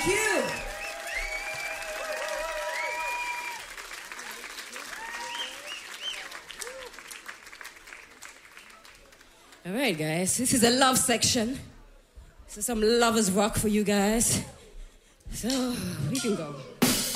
Thank you. All right, guys, this is a love section. This is some lovers rock for you guys. So, we can go.